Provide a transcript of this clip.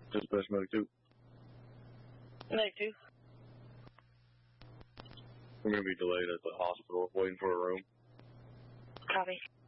Dispatch Medic 2. Medic 2. We're going to be delayed at the hospital, waiting for a room. Copy.